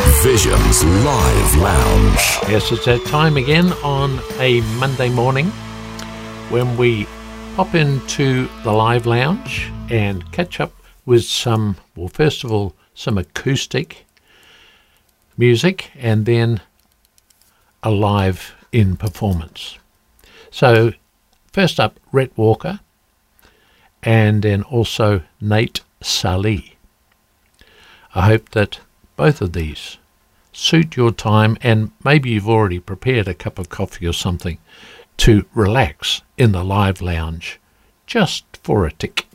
Visions Live Lounge. Yes, it's that time again on a Monday morning when we pop into the Live Lounge and catch up with some, well, first of all, some acoustic music and then a live in performance. So first up, Rhett Walker and then also Nate Salih. I hope that both of these suit your time, and maybe you've already prepared a cup of coffee or something to relax in the Live Lounge just for a tick.